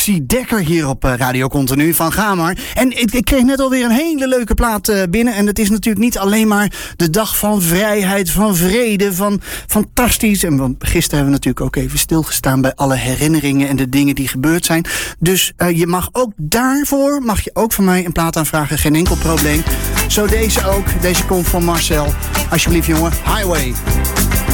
Lucie Dekker hier op Radio Continu van Gamar. En ik kreeg net alweer een hele leuke plaat binnen. En het is natuurlijk niet alleen maar de dag van vrijheid, van vrede, van fantastisch. En gisteren hebben we natuurlijk ook even stilgestaan bij alle herinneringen en de dingen die gebeurd zijn. Dus je mag ook daarvoor, mag je ook van mij een plaat aanvragen. Geen enkel probleem. Zo deze ook. Deze komt van Marcel. Alsjeblieft jongen, Highway.